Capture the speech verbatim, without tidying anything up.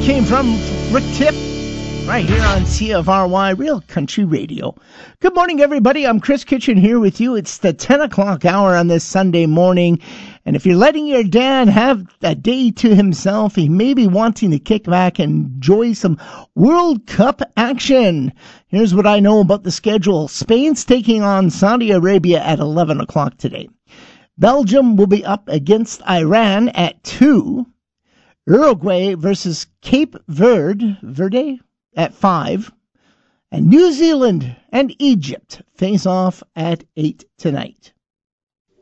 came from Rick Tip, right here on C F R Y Real Country Radio. Good morning, everybody. I'm Chris Kitchen here with you. It's the ten o'clock hour on this Sunday morning. And if you're letting your dad have a day to himself, he may be wanting to kick back and enjoy some World Cup action. Here's what I know about the schedule. Spain's taking on Saudi Arabia at eleven o'clock today. Belgium will be up against Iran at two. Uruguay versus Cape Verde, Verde at five. And New Zealand and Egypt face off at eight tonight.